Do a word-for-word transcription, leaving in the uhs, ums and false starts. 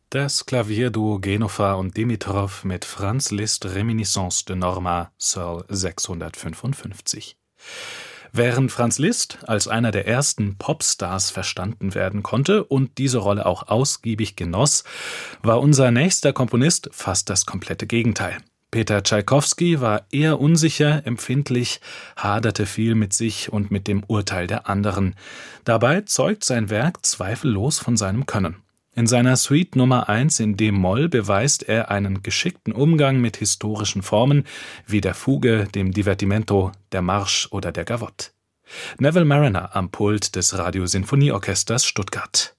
Das Klavierduo Genofar und Dimitrov mit Franz Liszt Reminiscence de Norma, Searle sechshundertfünfundfünfzig. Während Franz Liszt als einer der ersten Popstars verstanden werden konnte und diese Rolle auch ausgiebig genoss, war unser nächster Komponist fast das komplette Gegenteil. Peter Tschaikowski war eher unsicher, empfindlich, haderte viel mit sich und mit dem Urteil der anderen. Dabei zeugt sein Werk zweifellos von seinem Können. In seiner Suite Nummer eins in d-Moll beweist er einen geschickten Umgang mit historischen Formen wie der Fuge, dem Divertimento, der Marsch oder der Gavotte. Neville Marriner am Pult des Radiosinfonieorchesters Stuttgart.